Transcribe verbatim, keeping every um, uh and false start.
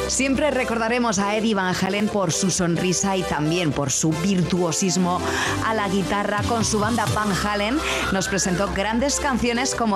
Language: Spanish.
Siempre recordaremos a Eddie Van Halen por su sonrisa y también por su virtuosismo a la guitarra. Con su banda Van Halen nos presentó grandes canciones como